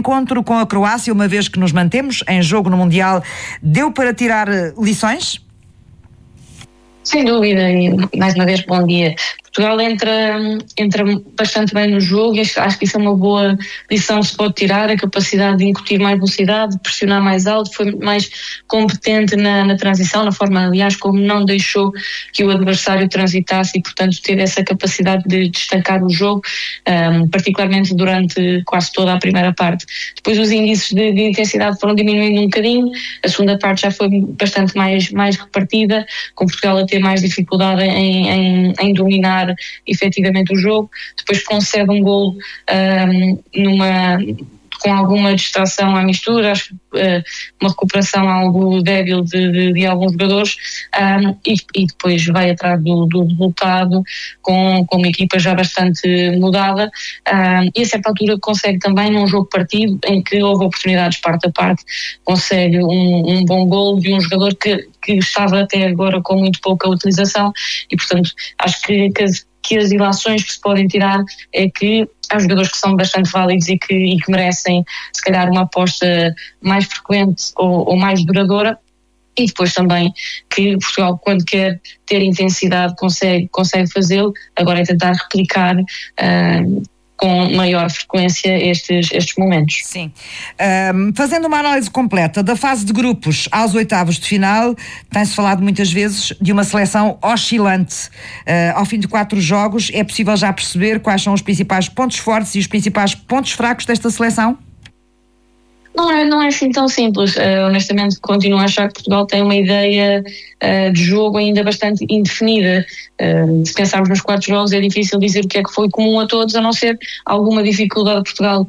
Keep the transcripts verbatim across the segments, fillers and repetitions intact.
encontro com a Croácia, uma vez que nos mantemos em jogo no Mundial, deu para tirar lições? Sem dúvida, e mais uma vez bom dia. Portugal entra, entra bastante bem no jogo e acho que isso é uma boa lição que se pode tirar, a capacidade de incutir mais velocidade, de pressionar mais alto, foi mais competente na, na transição, na forma, aliás, como não deixou que o adversário transitasse e, portanto, teve essa capacidade de destacar o jogo, um, particularmente durante quase toda a primeira parte. Depois os índices de, de intensidade foram diminuindo um bocadinho, a segunda parte já foi bastante mais, mais repartida, com Portugal a ter mais dificuldade em, em, em dominar efetivamente o jogo, depois concede um golo um, numa, com alguma distração à mistura, acho que uh, uma recuperação algo débil de, de, de alguns jogadores um, e, e depois vai atrás do, do resultado com, com uma equipa já bastante mudada um, e a certa altura consegue também num jogo partido em que houve oportunidades parte a parte, consegue um, um bom golo de um jogador que que estava até agora com muito pouca utilização e, portanto, acho que, que, as, que as ilações que se podem tirar é que há jogadores que são bastante válidos e que, e que merecem, se calhar, uma aposta mais frequente ou, ou mais duradoura. E depois também que Portugal, quando quer ter intensidade, consegue, consegue fazê-lo, agora é tentar replicar uh, com maior frequência estes, estes momentos. Sim. Um, fazendo uma análise completa da fase de grupos aos oitavos de final, tem-se falado muitas vezes de uma seleção oscilante. Uh, ao fim de quatro jogos, é possível já perceber quais são os principais pontos fortes e os principais pontos fracos desta seleção? Não é, não é assim tão simples. Uh, honestamente, continuo a achar que Portugal tem uma ideia uh, de jogo ainda bastante indefinida. Uh, se pensarmos nos quatro jogos, é difícil dizer o que é que foi comum a todos, a não ser alguma dificuldade de Portugal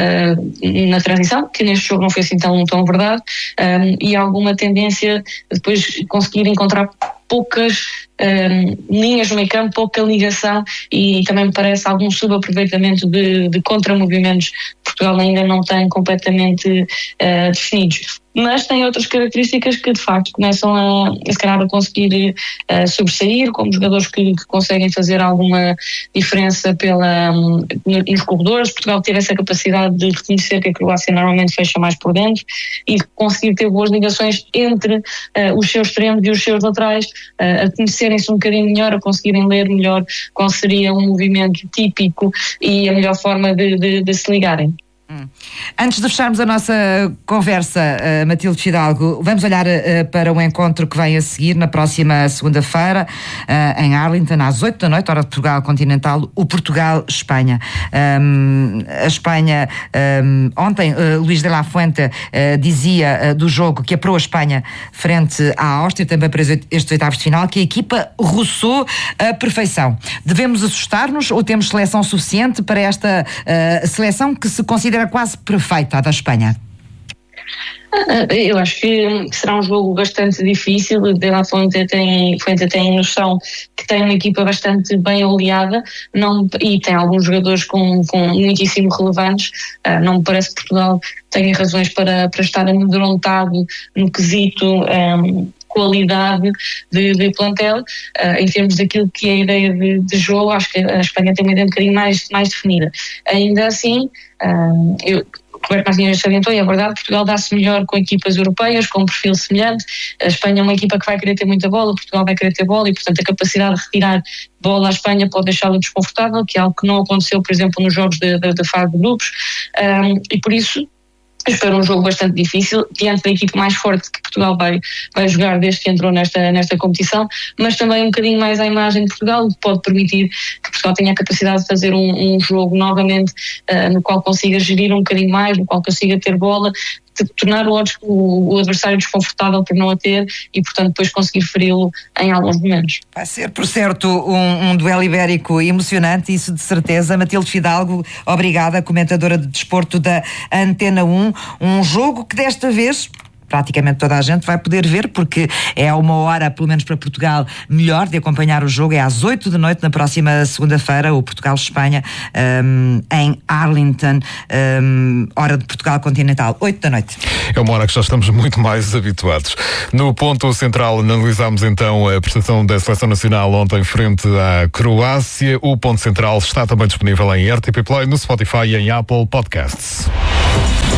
uh, na transição, que neste jogo não foi assim tão, tão verdade, um, e alguma tendência de depois conseguir encontrar poucas um, linhas no meio campo, pouca ligação e também me parece algum subaproveitamento de, de contramovimentos que Portugal ainda não tem completamente uh, definidos. Mas tem outras características que de facto começam a, a se calhar a conseguir uh, sobressair, como jogadores que, que conseguem fazer alguma diferença pela, um, nos corredores. Portugal teve essa capacidade de reconhecer que a Croácia normalmente fecha mais por dentro e de conseguir ter boas ligações entre uh, os seus extremos e os seus laterais, uh, a conhecerem-se um bocadinho melhor, a conseguirem ler melhor qual seria um movimento típico e a melhor forma de, de, de se ligarem. Hum. Antes de fecharmos a nossa conversa, uh, Matilde Fidalgo, vamos olhar uh, para o encontro que vem a seguir na próxima segunda-feira uh, em Arlington, às oito da noite, hora de Portugal continental, o Portugal-Espanha. Um, a Espanha, um, ontem uh, Luís de la Fuente uh, dizia uh, do jogo que aprou a Espanha frente à Áustria, também para estes oitavos de final, que a equipa roçou a perfeição. Devemos assustar-nos ou temos seleção suficiente para esta uh, seleção que se considera quase perfeita, a da Espanha? Eu acho que será um jogo bastante difícil. De La Fuente tem, Fuente tem noção que tem uma equipa bastante bem oleada não, e tem alguns jogadores com, com muitíssimo relevantes. Uh, não me parece que Portugal tenha razões para, para estar amedrontado no quesito um, qualidade de, de plantel. Uh, em termos daquilo que é a ideia de, de jogo, acho que a Espanha tem uma ideia um bocadinho mais, mais definida. Ainda assim, uh, eu Roberto Martínez salientou, e é verdade, Portugal dá-se melhor com equipas europeias, com um perfil semelhante. A Espanha é uma equipa que vai querer ter muita bola, Portugal vai querer ter bola e, portanto, a capacidade de retirar bola à Espanha pode deixá-la desconfortável, que é algo que não aconteceu, por exemplo, nos jogos da fase de grupos. Um, e por isso, eu espero um jogo bastante difícil, diante da equipe mais forte que Portugal vai, vai jogar desde que entrou nesta, nesta competição, mas também um bocadinho mais à imagem de Portugal, que pode permitir que Portugal tenha a capacidade de fazer um, um jogo novamente uh, no qual consiga gerir um bocadinho mais, no qual consiga ter bola, de tornar o, o, o adversário desconfortável por não a ter e, portanto, depois conseguir feri-lo em alguns momentos. Vai ser, por certo, um, um duelo ibérico emocionante, isso de certeza. Matilde Fidalgo, obrigada, comentadora de desporto da Antena um. Um jogo que desta vez praticamente toda a gente vai poder ver, porque é uma hora, pelo menos para Portugal, melhor de acompanhar o jogo. É às oito da noite, na próxima segunda-feira, o Portugal-Espanha, um, em Arlington, um, hora de Portugal continental, oito da noite. É uma hora que já estamos muito mais habituados. No ponto central, analisámos então a prestação da Seleção Nacional ontem frente à Croácia. O ponto central está também disponível em R T P Play, no Spotify e em Apple Podcasts.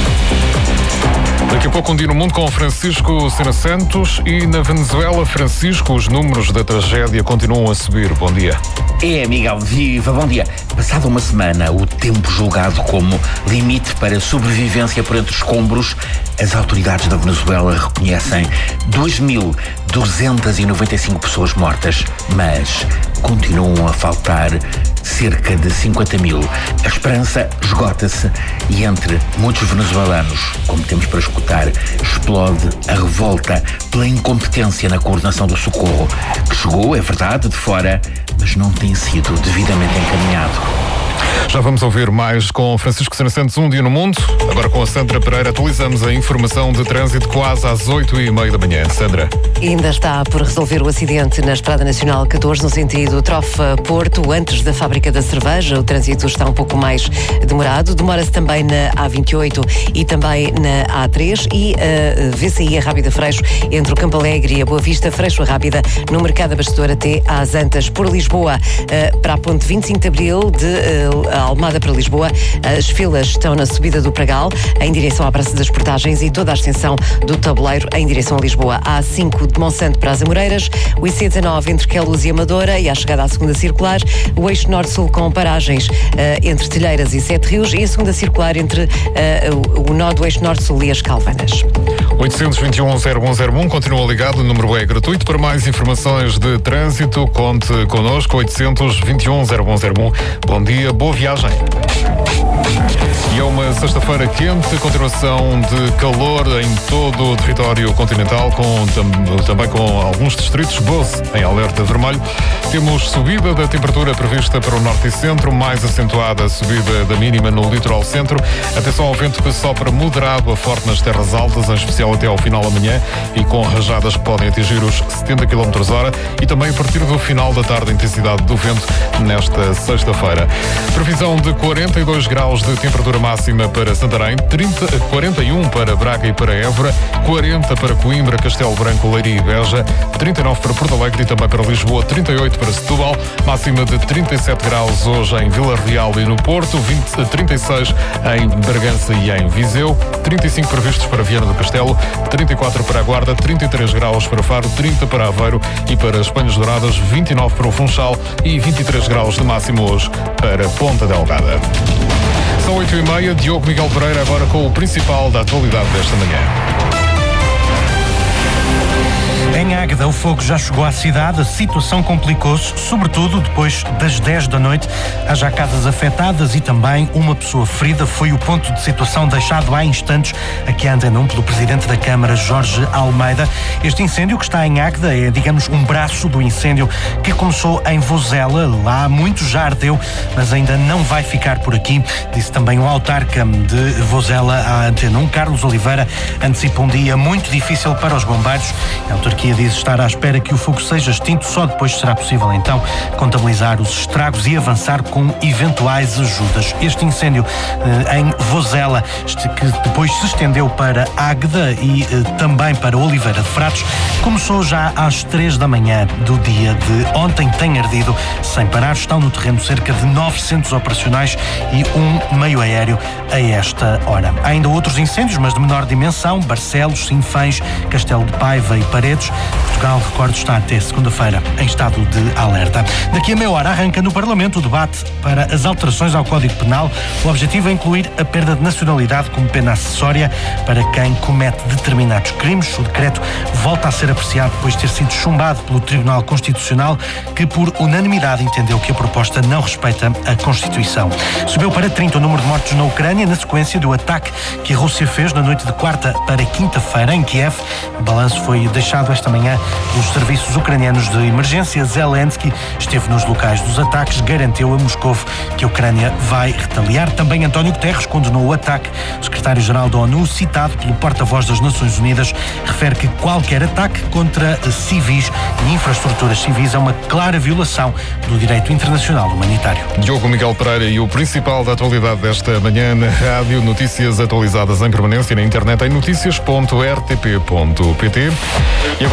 Daqui a pouco um dia no mundo com Francisco Sena Santos. E na Venezuela, Francisco, os números da tragédia continuam a subir. Bom dia. É, Miguel, viva, bom dia. Passada uma semana, o tempo julgado como limite para sobrevivência por entre escombros, as autoridades da Venezuela reconhecem dois mil duzentas e noventa e cinco pessoas mortas, mas continuam a faltar cerca de cinquenta mil. A esperança esgota-se e entre muitos venezuelanos, como temos para escutar, explode a revolta pela incompetência na coordenação do socorro, que chegou, é verdade, de fora, mas não tem sido devidamente encaminhado. Já vamos ouvir mais com Francisco Sena Santos, um dia no mundo. Agora com a Sandra Pereira atualizamos a informação de trânsito quase às oito e meia da manhã. Sandra. Ainda está por resolver o acidente na Estrada Nacional catorze, no sentido Trofa-Porto, antes da fábrica da cerveja. O trânsito está um pouco mais demorado. Demora-se também na A vinte e oito e também na A três e a V C I a Rábida Freixo, entre o Campo Alegre e a Boa Vista. Freixo a Rábida, no Mercado Abastecedor até às Antas. Por Lisboa, para a ponte vinte e cinco de Abril, de a Almada para Lisboa, as filas estão na subida do Pragal, em direção à Praça das Portagens, e toda a extensão do Tabuleiro em direção a Lisboa. A A cinco de Monsanto para as Amoreiras, o I C dezanove entre Queluz e Amadora e à chegada à segunda circular, o eixo norte-sul com paragens uh, entre Telheiras e Sete Rios, e a segunda circular entre uh, o, o nó do eixo norte-sul e as Calvanas. oitocentos e vinte e um, zero um zero um continua ligado, o número é gratuito. Para mais informações de trânsito, conte connosco, oitocentos e vinte e um, zero um zero um. Bom dia, boa viagem. E é uma sexta-feira quente, continuação de calor em todo o território continental, com, tam, também com alguns distritos, doze em alerta vermelho. Temos subida da temperatura prevista para o norte e centro, mais acentuada a subida da mínima no litoral centro. Atenção ao vento que sopra moderado a forte nas terras altas, em especial até ao final da manhã, e com rajadas que podem atingir os setenta quilómetros hora, e também a partir do final da tarde a intensidade do vento nesta sexta-feira. Previsão de quarenta e dois graus de temperatura máxima para Santarém, trinta, quarenta e um para Braga e para Évora, quarenta para Coimbra, Castelo Branco, Leiria e Beja, trinta e nove para Porto Alegre e também para Lisboa, trinta e oito para Setúbal, máxima de trinta e sete graus hoje em Vila Real e no Porto, vinte, trinta e seis em Bragança e em Viseu, trinta e cinco previstos para Viana do Castelo, trinta e quatro para a Guarda, trinta e três graus para Faro, trinta para Aveiro e para Espanhas Douradas, vinte e nove para o Funchal e vinte e três graus de máximo hoje para Ponta Delgada. São oito e meia, Diogo Miguel Pereira agora com o principal da atualidade desta manhã. Em Águeda, o fogo já chegou à cidade, a situação complicou-se, sobretudo depois das dez da noite. Há já casas afetadas e também uma pessoa ferida. Foi o ponto de situação deixado há instantes aqui à Antena um pelo Presidente da Câmara, Jorge Almeida. Este incêndio que está em Águeda é, digamos, um braço do incêndio que começou em Vozela. Lá muito já ardeu, mas ainda não vai ficar por aqui, disse também o autarca de Vozela à Antena um. Carlos Oliveira antecipa um dia muito difícil para os bombeiros. A autarquia diz estar à espera que o fogo seja extinto, só depois será possível então contabilizar os estragos e avançar com eventuais ajudas. Este incêndio eh, em Vozela, este que depois se estendeu para Águeda e eh, também para Oliveira de Frades, começou já às três da manhã do dia de ontem, tem ardido sem parar. Estão no terreno cerca de novecentos operacionais e um meio aéreo a esta hora. Há ainda outros incêndios, mas de menor dimensão: Barcelos, Sinfãs, Castelo de Paiva e Paredes. Portugal, recordo, está até segunda-feira em estado de alerta. Daqui a meia hora arranca no Parlamento o debate para as alterações ao Código Penal. O objetivo é incluir a perda de nacionalidade como pena acessória para quem comete determinados crimes. O decreto volta a ser apreciado depois de ter sido chumbado pelo Tribunal Constitucional, que por unanimidade entendeu que a proposta não respeita a Constituição. Subiu para trinta o número de mortos na Ucrânia na sequência do ataque que a Rússia fez na noite de quarta para quinta-feira em Kiev. O balanço foi deixado esta manhã pelos serviços ucranianos de emergência. Zelensky esteve nos locais dos ataques, garantiu a Moscou que a Ucrânia vai retaliar. Também António Guterres condenou o ataque. O secretário-geral da ONU, citado pelo porta-voz das Nações Unidas, refere que qualquer ataque contra civis e infraestruturas civis é uma clara violação do direito internacional humanitário. Diogo Miguel Pereira e o principal da atualidade desta manhã na rádio. Notícias atualizadas em permanência na internet em notícias ponto r t p ponto p t. E agora, Mário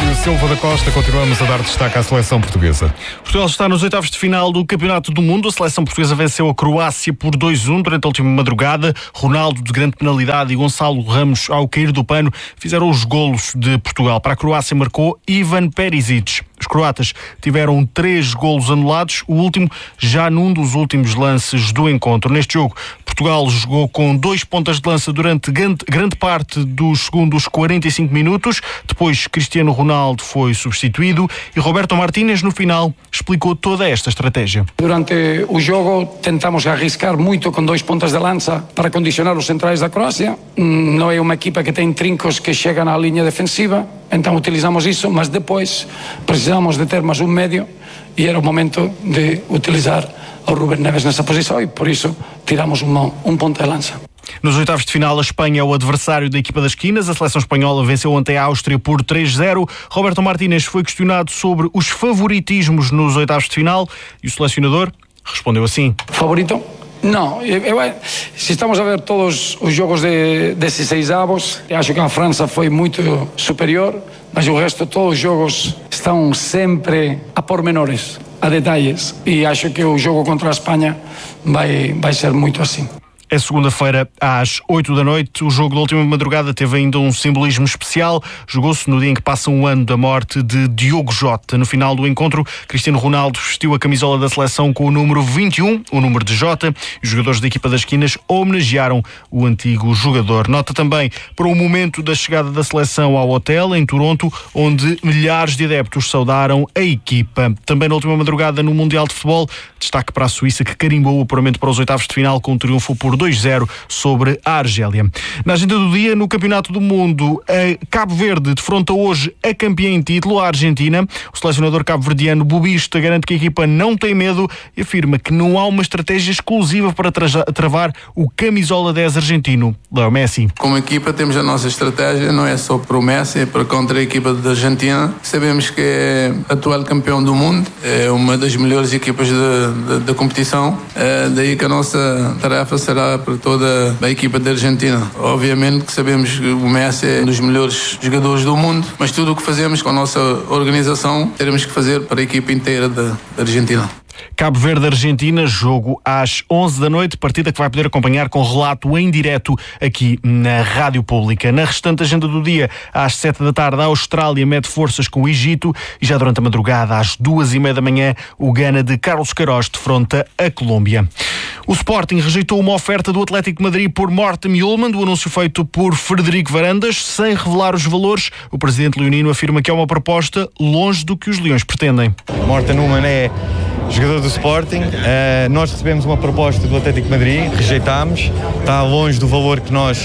Mário Silva da Costa, continuamos a dar destaque à seleção portuguesa. Portugal está nos oitavos de final do Campeonato do Mundo. A seleção portuguesa venceu a Croácia por dois a um durante a última madrugada. Ronaldo, de grande penalidade, e Gonçalo Ramos, ao cair do pano, fizeram os golos de Portugal. Para a Croácia marcou Ivan Perisic. Os croatas tiveram três golos anulados, o último já num dos últimos lances do encontro. Neste jogo, Portugal jogou com dois pontas de lança durante grande, grande parte dos segundos quarenta e cinco minutos. Depois, Cristiano Ronaldo foi substituído e Roberto Martínez, no final, explicou toda esta estratégia. Durante o jogo, tentamos arriscar muito com dois pontas de lança para condicionar os centrais da Croácia. Não é uma equipa que tem trincos que chegam à linha defensiva, então utilizamos isso, mas depois precisamos de ter mais um médio e era o momento de utilizar o Rubén Neves nessa posição e por isso tiramos uma, um ponta de lança. Nos oitavos de final, a Espanha é o adversário da equipa das esquinas. A seleção espanhola venceu ontem a Áustria por três a zero. Roberto Martínez foi questionado sobre os favoritismos nos oitavos de final e o selecionador respondeu assim: Favorito? Não, eu, eu, se estamos a ver todos os jogos de dezesseis avos, acho que a França foi muito superior, mas o resto, todos os jogos estão sempre a pormenores, a detalhes, e acho que o jogo contra a Espanha vai, vai ser muito assim. É segunda-feira, às oito da noite. O jogo da última madrugada teve ainda um simbolismo especial. Jogou-se no dia em que passa um ano da morte de Diogo Jota. No final do encontro, Cristiano Ronaldo vestiu a camisola da seleção com o número vinte e um, o número de Jota, e os jogadores da equipa das esquinas homenagearam o antigo jogador. Nota também para o momento da chegada da seleção ao hotel, em Toronto, onde milhares de adeptos saudaram a equipa. Também na última madrugada, no Mundial de Futebol, destaque para a Suíça, que carimbou o apuramento para os oitavos de final com um triunfo por dois a zero sobre a Argélia. Na agenda do dia, no Campeonato do Mundo, a Cabo Verde defronta hoje a campeã em título, a Argentina. O selecionador cabo-verdiano Bubista garante que a equipa não tem medo e afirma que não há uma estratégia exclusiva para tra- travar o camisola dez argentino, Leo Messi. Como equipa temos a nossa estratégia, não é só para o Messi, é para contra a equipa da Argentina. Sabemos que é atual campeão do mundo, é uma das melhores equipas da competição, é daí que a nossa tarefa será para toda a equipa da Argentina. Obviamente que sabemos que o Messi é um dos melhores jogadores do mundo, mas tudo o que fazemos com a nossa organização teremos que fazer para a equipa inteira da, da Argentina. Cabo Verde-Argentina, jogo às onze da noite, partida que vai poder acompanhar com relato em direto aqui na Rádio Pública. Na restante agenda do dia, às sete da tarde, a Austrália mede forças com o Egito e já durante a madrugada, às duas e meia da manhã, o Gana de Carlos Queiroz defronta a Colômbia. O Sporting rejeitou uma oferta do Atlético de Madrid por Morten Hjulmand, o anúncio feito por Frederico Varandas, sem revelar os valores. O presidente leonino afirma que é uma proposta longe do que os leões pretendem. Morten Hjulmand é jogador do Sporting, uh, nós recebemos uma proposta do Atlético de Madrid, rejeitámos, está longe do valor que nós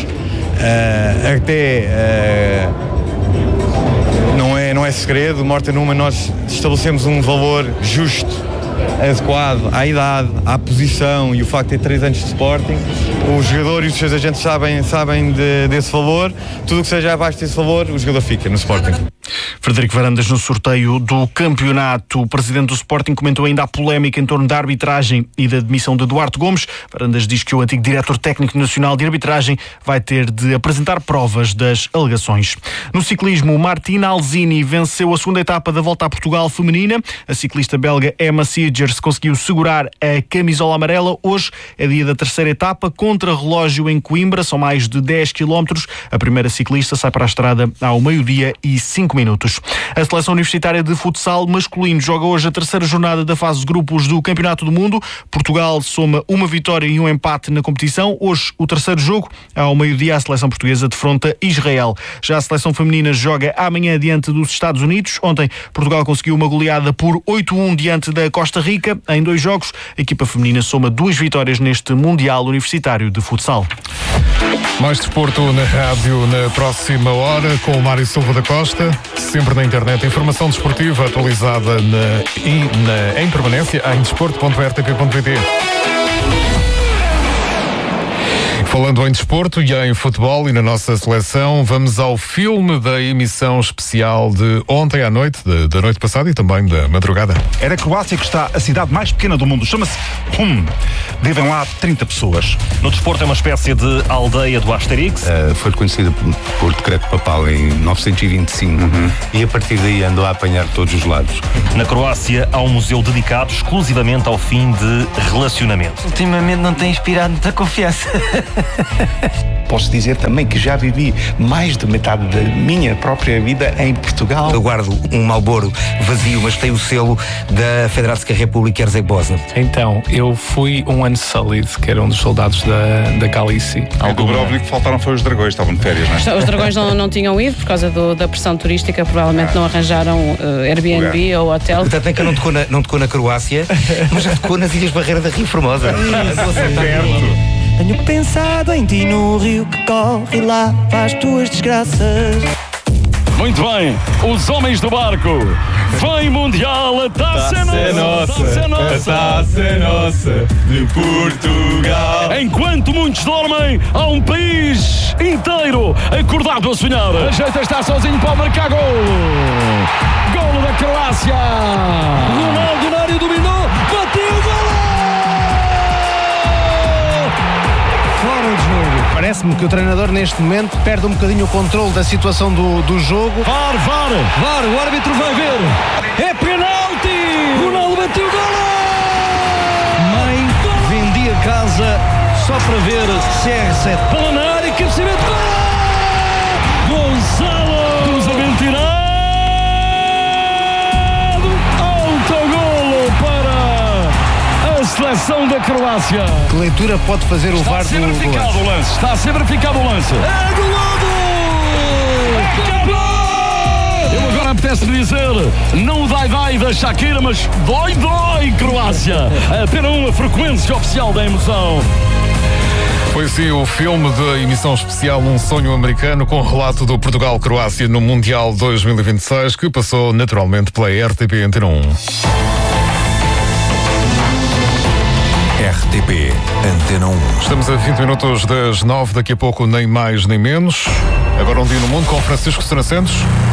uh, até uh, não, é, não é segredo. Morten Hjulmand, nós estabelecemos um valor justo, adequado à idade, à posição e o facto de ter três anos de Sporting. O jogador e os seus agentes sabem, sabem de, desse valor. Tudo o que seja abaixo desse valor, o jogador fica no Sporting. Frederico Varandas no sorteio do campeonato. O presidente do Sporting comentou ainda a polémica em torno da arbitragem e da demissão de Duarte Gomes. Varandas diz que o antigo diretor técnico nacional de arbitragem vai ter de apresentar provas das alegações. No ciclismo, Martina Alzini venceu a segunda etapa da Volta a Portugal feminina. A ciclista belga Emma Siegers conseguiu segurar a camisola amarela. Hoje é dia da terceira etapa, contra relógio em Coimbra. São mais de dez quilómetros. A primeira ciclista sai para a estrada ao meio-dia e cinco minutos. A seleção universitária de futsal masculino joga hoje a terceira jornada da fase de grupos do Campeonato do Mundo. Portugal soma uma vitória e um empate na competição. Hoje, o terceiro jogo, ao meio-dia, a seleção portuguesa defronta Israel. Já a seleção feminina joga amanhã diante dos Estados Unidos. Ontem, Portugal conseguiu uma goleada por oito a um diante da Costa Rica. Em dois jogos, a equipa feminina soma duas vitórias neste Mundial Universitário de Futsal. Mais desporto na rádio na próxima hora com o Mário Silva da Costa. Sempre na internet, informação desportiva atualizada na, na, em permanência em desporto ponto r t p ponto p t. Falando em desporto e em futebol e na nossa seleção, vamos ao filme da emissão especial de ontem à noite, de, da noite passada e também da madrugada. Era a Croácia, que está a cidade mais pequena do mundo. Chama-se Hum. Vivem lá trinta pessoas. No desporto é uma espécie de aldeia do Asterix. Uh, foi reconhecida por, por decreto papal em novecentos e vinte e cinco uhum. e a partir daí andou a apanhar todos os lados. Na Croácia há um museu dedicado exclusivamente ao fim de relacionamento. Ultimamente não tem inspirado muita confiança. Posso dizer também que já vivi mais de metade da minha própria vida em Portugal. Eu guardo um Marlboro vazio, mas tem o selo da Federação República Herzeg-Bósnia. Então, eu fui um ano Sálid, que era um dos soldados da, da Galícia. Em Dubrovnik faltaram foi os dragões, estavam de férias, não é? Os dragões não, não tinham ido por causa do, da pressão turística, provavelmente ah. não arranjaram uh, Airbnb ou hotel. Portanto, é que não tocou na, não tocou na Croácia, mas já tocou nas Ilhas Barreira da Rio Formosa. Perto. Tenho pensado em ti no rio que corre lá para as tuas desgraças. Muito bem, os homens do barco. Vem Mundial, a taça é nossa, taça é nossa, a taça é nossa de Portugal. Enquanto muitos dormem, há um país inteiro acordado a sonhar. Ajeita, está sozinho para marcar gol. Golo da Croácia. Ronaldo na área dominou, bateu o golo. Fora de jogo. Parece-me que o treinador neste momento perde um bocadinho o controle da situação do, do jogo. VAR, VAR, VAR, o árbitro vai ver. É penalti! Ronaldo bateu o golo! Mãe vendia casa só para ver C R sete. Bola na área, cabeceamento, golo! Gonçalo! Cruzamento tirado! Autogolo para a seleção da Croácia. Que leitura pode fazer o VAR do lance? Está a ser verificado o lance. É golado! Acabou! Eu agora apetece-me dizer, não o dai-dai da Shakira, mas dói-dói, Croácia. Apenas uma frequência oficial da emoção. Foi sim o filme da emissão especial Um Sonho Americano, com relato do Portugal-Croácia no Mundial dois mil e vinte e seis, que passou naturalmente pela R T P Antena um. R T P Antena um. Estamos a vinte minutos das nove, daqui a pouco nem mais nem menos. Agora um dia no mundo com Francisco Sena Santos.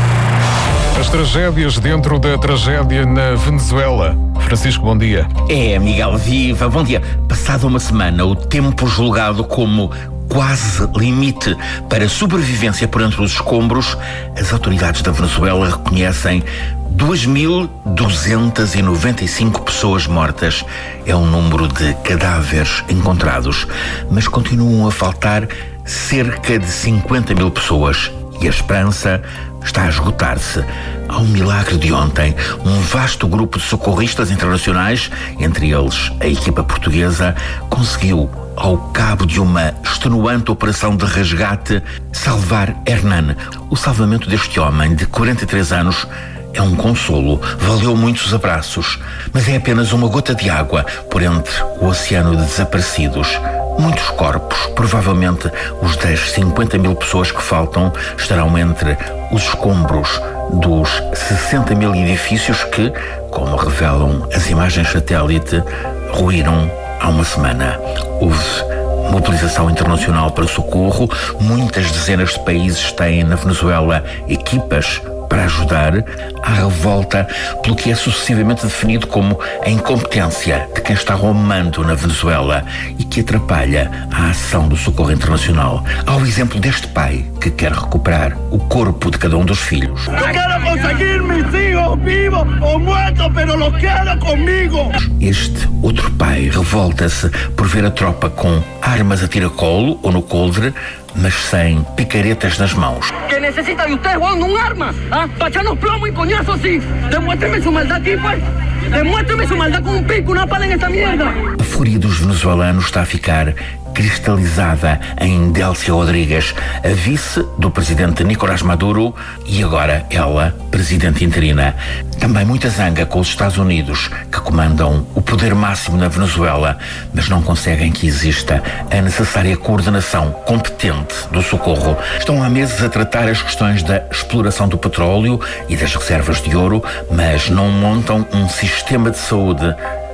As tragédias dentro da tragédia na Venezuela. Francisco, bom dia. É, Miguel, viva, bom dia. Passada uma semana, o tempo julgado como quase limite para sobrevivência por entre os escombros, as autoridades da Venezuela reconhecem duas mil duzentas e noventa e cinco pessoas mortas. É um número de cadáveres encontrados, mas continuam a faltar cerca de cinquenta mil pessoas e a esperança está a esgotar-se. Há um milagre de ontem. Um vasto grupo de socorristas internacionais, entre eles a equipa portuguesa, conseguiu, ao cabo de uma extenuante operação de resgate, salvar Hernan. O salvamento deste homem de quarenta e três anos é um consolo, valeu muitos abraços, mas é apenas uma gota de água por entre o oceano de desaparecidos. Muitos corpos, provavelmente os das cinquenta mil pessoas que faltam, estarão entre os escombros dos sessenta mil edifícios que, como revelam as imagens satélite, ruíram há uma semana. Houve mobilização internacional para socorro, muitas dezenas de países têm na Venezuela equipas para ajudar. À revolta pelo que é sucessivamente definido como a incompetência de quem está ao mando na Venezuela e que atrapalha a ação do socorro internacional. Há o exemplo deste pai que quer recuperar o corpo de cada um dos filhos. Eu quero conseguir mis hijos vivos ou muertos, pero los quero comigo. Este outro pai revolta-se por ver a tropa com armas a tiracolo ou no coldre, mas sem picaretas nas mãos. Que necessita de ustedes, Juan, um arma? Ah, para echarnos plomo e coñazo assim. Demuéstreme su maldad aquí, pues. Demuéstreme su maldad com um pico, uma pala nesta merda. A fúria dos venezuelanos está a ficar cristalizada em Delcy Rodrigues, a vice do presidente Nicolás Maduro e agora ela, presidente interina. Também muita zanga com os Estados Unidos, que comandam o poder máximo na Venezuela, mas não conseguem que exista a necessária coordenação competente do socorro. Estão há meses a tratar as questões da exploração do petróleo e das reservas de ouro, mas não montam um sistema de saúde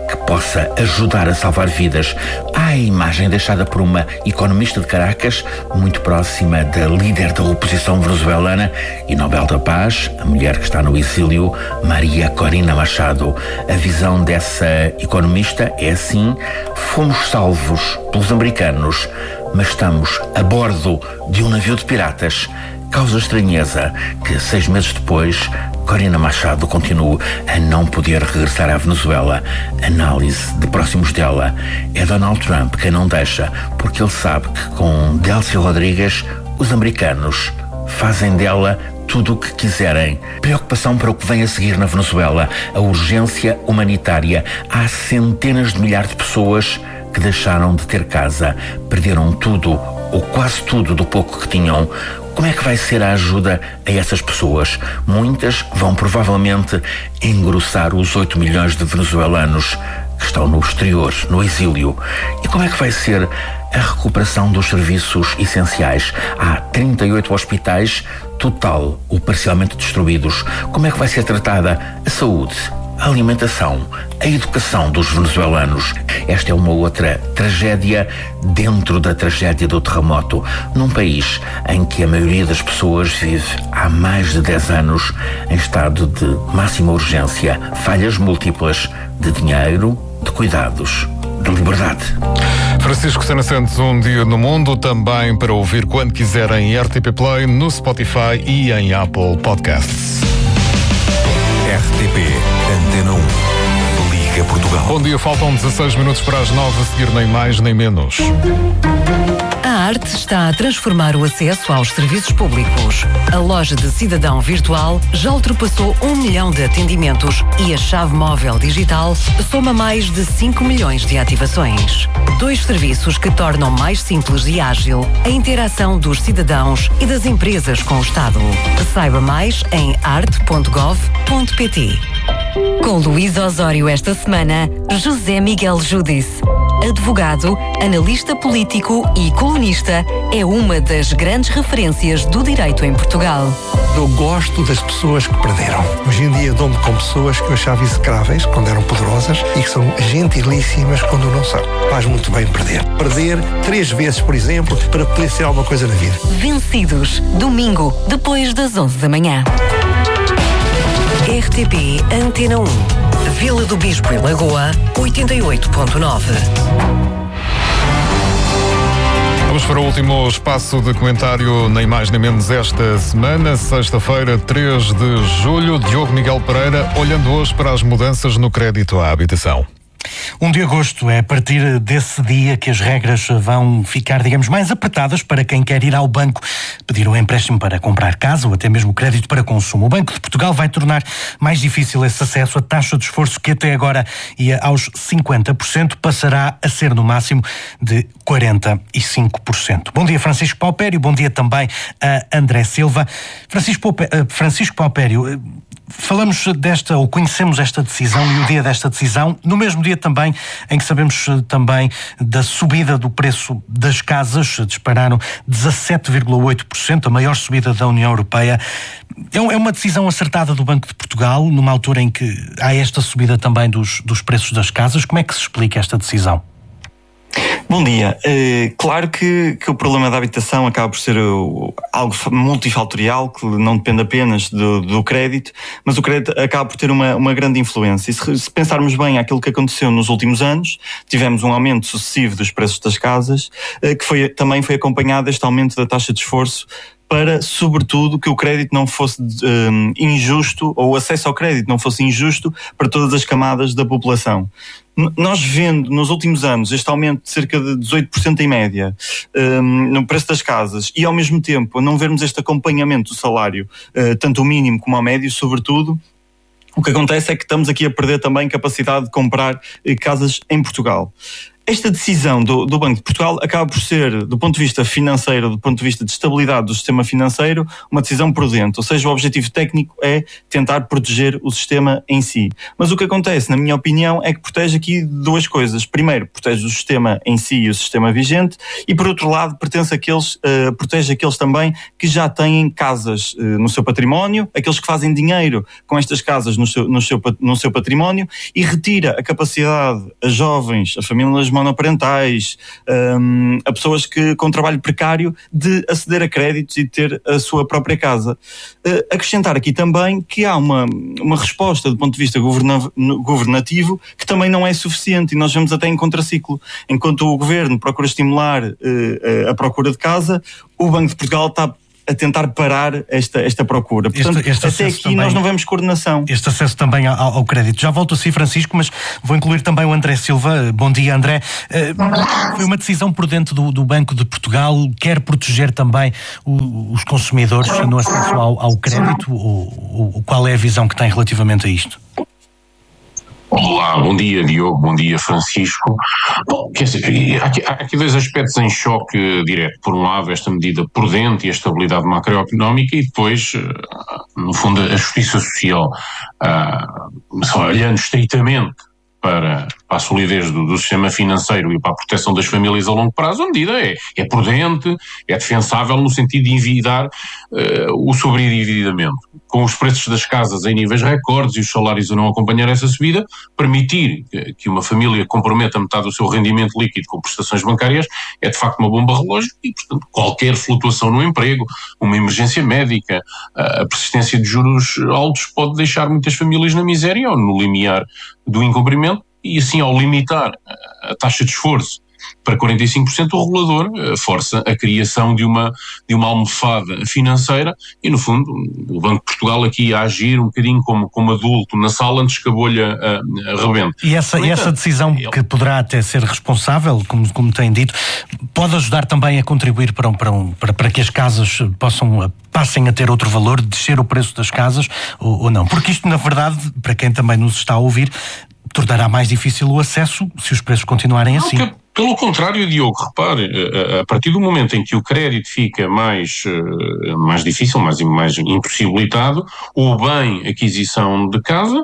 que possa ajudar a salvar vidas. Há a imagem deixada por uma economista de Caracas, muito próxima da líder da oposição venezuelana e Nobel da Paz, a mulher que está no exílio, Maria Corina Machado. A visão dessa economista é assim: fomos salvos pelos americanos, mas estamos a bordo de um navio de piratas. Causa estranheza que, seis meses depois, Corina Machado continua a não poder regressar à Venezuela. Análise de próximos dela: é Donald Trump quem não deixa, porque ele sabe que com Delcy Rodrigues os americanos fazem dela tudo o que quiserem. Preocupação para o que vem a seguir na Venezuela, a urgência humanitária. Há centenas de milhares de pessoas que deixaram de ter casa, perderam tudo ou quase tudo do pouco que tinham. Como é que vai ser a ajuda a essas pessoas? Muitas vão provavelmente engrossar os oito milhões de venezuelanos que estão no exterior, no exílio. E como é que vai ser a recuperação dos serviços essenciais? Há trinta e oito hospitais, total ou parcialmente destruídos. Como é que vai ser tratada a saúde, a alimentação, a educação dos venezuelanos? Esta é uma outra tragédia dentro da tragédia do terremoto, num país em que a maioria das pessoas vive há mais de dez anos em estado de máxima urgência, falhas múltiplas de dinheiro, de cuidados, de liberdade. Francisco Sena Santos, Um Dia no Mundo, também para ouvir quando quiserem em R T P Play, no Spotify e em Apple Podcasts. R T P Antena um. Liga Portugal. Bom dia, faltam dezasseis minutos para as nove, a seguir nem mais nem menos. A arte está a transformar o acesso aos serviços públicos. A loja de cidadão virtual já ultrapassou um milhão de atendimentos e a chave móvel digital soma mais de cinco milhões de ativações. Dois serviços que tornam mais simples e ágil a interação dos cidadãos e das empresas com o Estado. Saiba mais em arte ponto gov ponto pt. Com Luís Osório esta semana, José Miguel Judice. Advogado, analista político e colunista, é uma das grandes referências do direito em Portugal. Eu gosto das pessoas que perderam. Hoje em dia dou-me com pessoas que eu achava execráveis quando eram poderosas e que são gentilíssimas quando não são. Faz muito bem perder. Perder três vezes, por exemplo, para poder ser alguma coisa na vida. Vencidos, domingo, depois das onze da manhã. R T P Antena um. Vila do Bispo e Lagoa, oitenta e oito ponto nove. Vamos para o último espaço de comentário, nem mais nem menos esta semana, sexta-feira, três de julho. Diogo Miguel Pereira, olhando hoje para as mudanças no crédito à habitação. um de agosto é a partir desse dia que as regras vão ficar, digamos, mais apertadas para quem quer ir ao banco pedir um empréstimo para comprar casa ou até mesmo crédito para consumo. O Banco de Portugal vai tornar mais difícil esse acesso. A taxa de esforço, que até agora ia aos cinquenta por cento, passará a ser no máximo de quarenta e cinco por cento. Bom dia, Francisco Paupério. Bom dia também a André Silva. Francisco Paupério, Francisco Paupério, falamos desta, ou conhecemos esta decisão e o dia desta decisão, no mesmo dia também em que sabemos também da subida do preço das casas, dispararam dezassete vírgula oito por cento, a maior subida da União Europeia. É uma decisão acertada do Banco de Portugal, numa altura em que há esta subida também dos, dos preços das casas. Como é que se explica esta decisão? Bom dia. Uh, claro que, que o problema da habitação acaba por ser uh, algo multifatorial, que não depende apenas do, do crédito, mas o crédito acaba por ter uma, uma grande influência. E se, se pensarmos bem aquilo que aconteceu nos últimos anos, tivemos um aumento sucessivo dos preços das casas, uh, que foi, também foi acompanhado deste aumento da taxa de esforço, para, sobretudo, que o crédito não fosse um, injusto, ou o acesso ao crédito não fosse injusto para todas as camadas da população. N- nós vendo, nos últimos anos, este aumento de cerca de dezoito por cento em média um, no preço das casas, e ao mesmo tempo não vermos este acompanhamento do salário, uh, tanto o mínimo como ao médio, sobretudo, o que acontece é que estamos aqui a perder também capacidade de comprar uh, casas em Portugal. esta decisão do, do Banco de Portugal acaba por ser, do ponto de vista financeiro, do ponto de vista de estabilidade do sistema financeiro, uma decisão prudente. Ou seja, o objetivo técnico é tentar proteger o sistema em si. Mas o que acontece, na minha opinião, é que protege aqui duas coisas. Primeiro, protege o sistema em si e o sistema vigente, e por outro lado, pertence àqueles, uh, protege aqueles também que já têm casas uh, no seu património, aqueles que fazem dinheiro com estas casas no seu, no seu, no seu património, e retira a capacidade a jovens, a famílias monoparentais, um, a pessoas que, com trabalho precário, de aceder a créditos e ter a sua própria casa. Uh, acrescentar aqui também que há uma, uma resposta do ponto de vista governa, governativo que também não é suficiente, e nós vemos até em contraciclo. Enquanto o Governo procura estimular uh, a procura de casa, o Banco de Portugal está a tentar parar esta, esta procura. Portanto, este, este até aqui também, nós não vemos coordenação. Este acesso também ao, ao crédito. Já volto a si, Francisco, mas vou incluir também o André Silva. Bom dia, André. Uh, foi uma decisão prudente do, do Banco de Portugal, quer proteger também o, os consumidores no acesso ao, ao crédito, ou, ou qual é a visão que tem relativamente a isto? Olá, bom dia Diogo, bom dia Francisco. Bom, quer dizer, há aqui, há aqui dois aspectos em choque direto. Por um lado, esta medida prudente e a estabilidade macroeconómica, e depois, no fundo, a justiça social. Uh, só olhando estritamente para, para a solidez do, do sistema financeiro e para a proteção das famílias a longo prazo, a medida é, é prudente, é defensável no sentido de evitar uh, o sobreendividamento. Com os preços das casas em níveis recordes e os salários a não acompanhar essa subida, permitir que, que uma família comprometa metade do seu rendimento líquido com prestações bancárias é de facto uma bomba relógio, e portanto qualquer flutuação no emprego, uma emergência médica, a persistência de juros altos pode deixar muitas famílias na miséria ou no limiar do incumprimento, e assim, ao limitar a taxa de esforço para quarenta e cinco por cento, o regulador força a criação de uma, de uma almofada financeira, e no fundo o Banco de Portugal aqui a agir um bocadinho como, como adulto na sala antes que a bolha arrebente. E essa, e essa decisão, que poderá até ser responsável, como, como tem dito, pode ajudar também a contribuir para, um, para, um, para, para que as casas possam, passem a ter outro valor, descer o preço das casas, ou, ou não? Porque isto, na verdade, para quem também nos está a ouvir, tornará mais difícil o acesso se os preços continuarem assim. Não, que, pelo contrário, Diogo, repare, a, a partir do momento em que o crédito fica mais, mais difícil, mais, mais impossibilitado, o bem aquisição de casa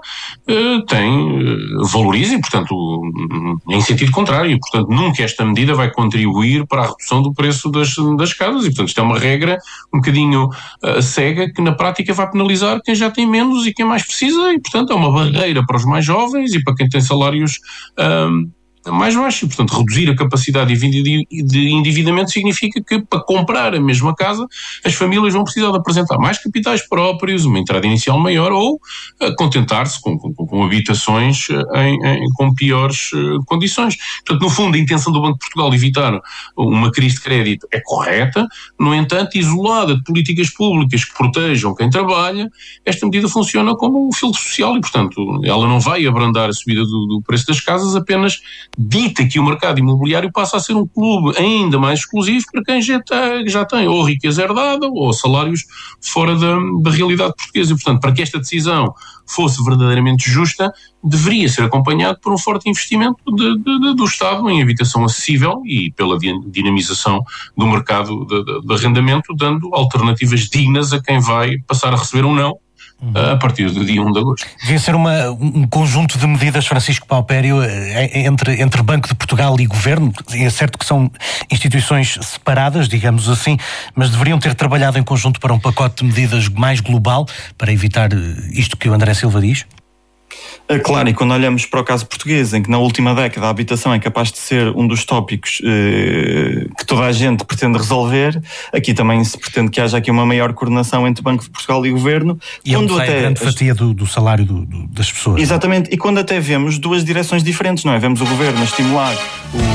tem, valoriza, e portanto, em sentido contrário, e portanto nunca esta medida vai contribuir para a redução do preço das, das casas, e portanto isto é uma regra um bocadinho uh, cega, que na prática vai penalizar quem já tem menos e quem mais precisa, e portanto é uma barreira para os mais jovens e para quem tem salários um, mais baixo, e portanto reduzir a capacidade de endividamento significa que para comprar a mesma casa as famílias vão precisar de apresentar mais capitais próprios, uma entrada inicial maior, ou uh, contentar-se com, com, com habitações em, em, com piores uh, condições. Portanto, no fundo, a intenção do Banco de Portugal de evitar uma crise de crédito é correta. No entanto, isolada de políticas públicas que protejam quem trabalha, esta medida funciona como um filtro social, e portanto ela não vai abrandar a subida do, do preço das casas, apenas dita que o mercado imobiliário passa a ser um clube ainda mais exclusivo para quem já, tá, já tem ou riqueza herdada ou salários fora da, da realidade portuguesa. E, portanto, para que esta decisão fosse verdadeiramente justa, deveria ser acompanhado por um forte investimento de, de, de, do Estado em habitação acessível e pela dinamização do mercado de, de, de arrendamento, dando alternativas dignas a quem vai passar a receber um não a partir do dia um de agosto. Devia ser uma, um conjunto de medidas, Francisco Paupério, entre, entre Banco de Portugal e Governo. É certo que são instituições separadas, digamos assim, mas deveriam ter trabalhado em conjunto para um pacote de medidas mais global para evitar isto que o André Silva diz? Claro, e quando olhamos para o caso português, em que na última década a habitação é capaz de ser um dos tópicos eh, que toda a gente pretende resolver, aqui também se pretende que haja aqui uma maior coordenação entre Banco de Portugal e Governo. E quando onde até a grande fatia do, do salário do, do, das pessoas. Exatamente, e quando até vemos duas direções diferentes, não é? Vemos o Governo a estimular o